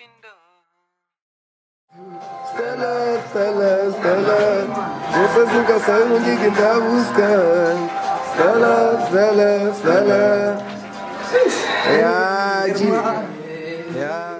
Stella, Stella, Stella, vocês nunca sabem o que está buscando. Stella, Stella, Stella. Yeah,